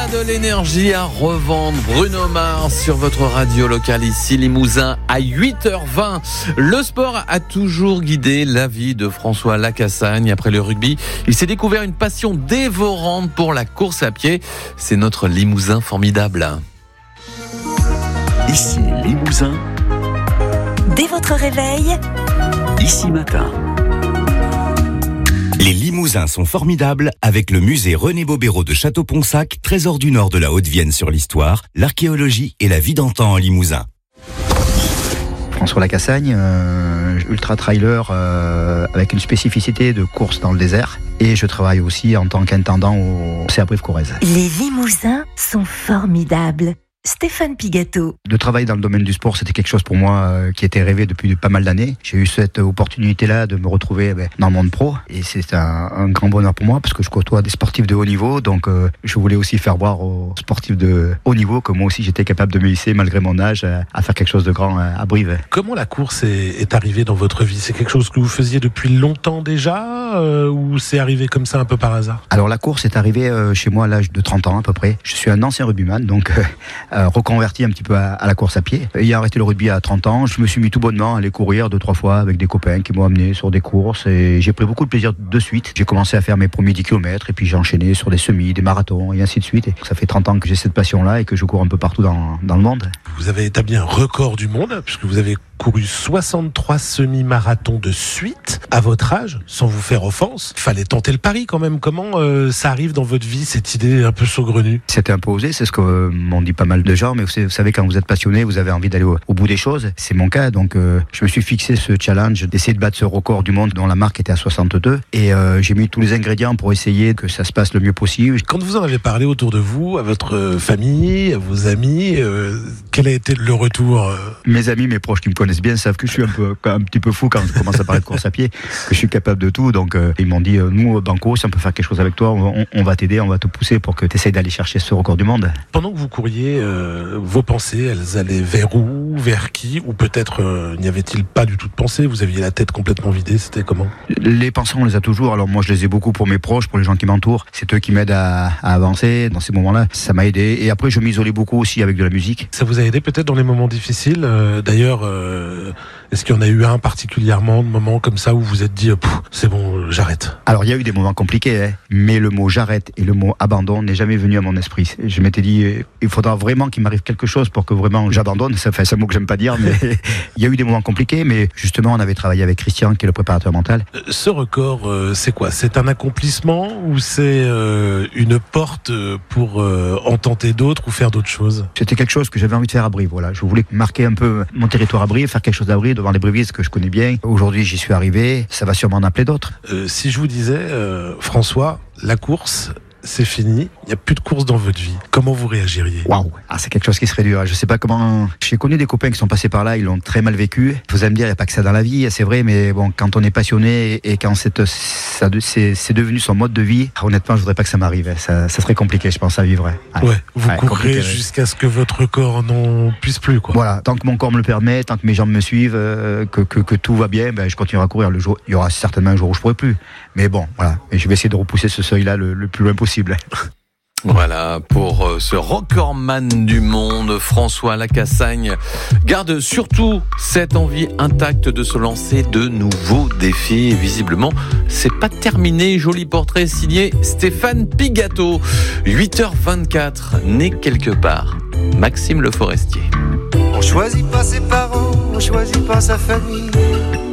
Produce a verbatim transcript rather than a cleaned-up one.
a de l'énergie à revendre. Bruno Mars sur votre radio locale ici, Limousin, à huit heures vingt. Le sport a toujours guidé la vie de François Lacassagne. Après le rugby, il s'est découvert une passion dévorante pour la course à pied. C'est notre Limousin formidable. Ici Limousin. Dès votre réveil, Ici Matin. Les Limousins sont formidables avec le musée René Bobéro de Château-Ponsac, trésor du nord de la Haute-Vienne sur l'histoire, l'archéologie et la vie d'antan en Limousin. François Lacassagne, euh, ultra-trailer euh, avec une spécificité de course dans le désert. Et je travaille aussi en tant qu'intendant au C A Brive-Corrèze. les Limousins sont formidables. Stéphane Pigato. De travailler dans le domaine du sport, c'était quelque chose pour moi euh, qui était rêvé depuis pas mal d'années. J'ai eu cette opportunité-là de me retrouver eh ben, dans le monde pro. Et c'est un, un grand bonheur pour moi parce que je côtoie des sportifs de haut niveau. Donc euh, je voulais aussi faire voir aux sportifs de haut niveau que moi aussi j'étais capable de me hisser malgré mon âge à, à faire quelque chose de grand à, à Brive. Comment la course est, est arrivée dans votre vie ? C'est quelque chose que vous faisiez depuis longtemps déjà euh, ou c'est arrivé comme ça un peu par hasard ? Alors la course est arrivée euh, chez moi à l'âge de trente ans à peu près. Je suis un ancien rugbyman, donc euh, euh, reconverti un petit peu à, à la course à pied. Ayant arrêté le rugby à trente ans, je me suis mis tout bonnement à aller courir deux, trois fois avec des copains qui m'ont amené sur des courses et j'ai pris beaucoup de plaisir de suite. J'ai commencé à faire mes premiers dix kilomètres et puis j'ai enchaîné sur des semis, des marathons et ainsi de suite. Et ça fait trente ans que j'ai cette passion-là et que je cours un peu partout dans, dans le monde. Vous avez établi un record du monde puisque vous avez couru soixante-trois semi-marathons de suite à votre âge, sans vous faire offense. Il fallait tenter le pari quand même. Comment euh, ça arrive dans votre vie, cette idée un peu saugrenue ? C'était un peu osé, c'est ce que euh, m'ont dit pas mal de gens, mais vous savez, vous savez quand vous êtes passionné, vous avez envie d'aller au, au bout des choses. C'est mon cas, donc euh, je me suis fixé ce challenge d'essayer de battre ce record du monde dont la marque était à soixante-deux et euh, j'ai mis tous les ingrédients pour essayer que ça se passe le mieux possible. Quand vous en avez parlé autour de vous, à votre famille, à vos amis, euh, quel a été le retour ? Mes amis, mes proches qui me connaissent bien savent que je suis un peu, un petit peu fou quand je commence à parler de course à pied, que je suis capable de tout. Donc euh, ils m'ont dit, euh, nous, Banco, si on peut faire quelque chose avec toi, on, on va t'aider, on va te pousser pour que tu essayes d'aller chercher ce record du monde. Pendant que vous couriez, euh, vos pensées, elles allaient vers où, vers qui ? Ou peut-être euh, n'y avait-il pas du tout de pensée ? Vous aviez la tête complètement vidée, c'était comment ? Les pensées, on les a toujours. Alors moi, je les ai beaucoup pour mes proches, pour les gens qui m'entourent. C'est eux qui m'aident à, à avancer dans ces moments-là. Ça m'a aidé. Et après, je m'isolais beaucoup aussi avec de la musique. Ça vous a aidé peut-être dans les moments difficiles ? euh, D'ailleurs, euh, est-ce qu'il y en a eu un particulièrement, de moments comme ça où vous vous êtes dit « c'est bon, j'arrête ». Alors il y a eu des moments compliqués, hein, mais le mot j'arrête et le mot abandon n'est jamais venu à mon esprit. Je m'étais dit, il faudra vraiment qu'il m'arrive quelque chose pour que vraiment j'abandonne. Ça fait, c'est un mot que j'aime pas dire, mais il y a eu des moments compliqués, mais justement on avait travaillé avec Christian, qui est le préparateur mental. Ce record, euh, c'est quoi ? C'est un accomplissement ou c'est euh, une porte pour euh, en tenter d'autres ou faire d'autres choses ? C'était quelque chose que j'avais envie de faire à Brive. Voilà, je voulais marquer un peu mon territoire à Brive, faire quelque chose à Brive devant les Brivistes que je connais bien. Aujourd'hui, j'y suis arrivé. Ça va sûrement en appeler d'autres. Euh, si je vous disais, euh, François, la course, c'est fini, il n'y a plus de course dans votre vie. Comment vous réagiriez ? Waouh, ah, c'est quelque chose qui serait dur. Je sais pas comment. J'ai connu des copains qui sont passés par là, ils l'ont très mal vécu. Vous allez me dire, il n'y a pas que ça dans la vie, c'est vrai, mais bon, quand on est passionné et quand c'est, ça, c'est, c'est devenu son mode de vie, honnêtement, je voudrais pas que ça m'arrive. Ça, ça serait compliqué, je pense, à vivre. Ouais, ouais vous ouais, courrez jusqu'à ce que votre corps n'en puisse plus, quoi. Voilà, tant que mon corps me le permet, tant que mes jambes me suivent, euh, que, que, que tout va bien, ben, je continuerai à courir. Le jour, il y aura certainement un jour où je pourrai plus. Mais bon, voilà, et je vais essayer de repousser ce seuil-là le, le plus loin possible. Voilà pour ce recordman du monde, François Lacassagne. Garde surtout cette envie intacte de se lancer de nouveaux défis. Et visiblement, c'est pas terminé. Joli portrait signé Stéphane Pigato. huit heures vingt-quatre, né quelque part. Maxime Le Forestier. On choisit pas ses parents, on choisit pas sa famille.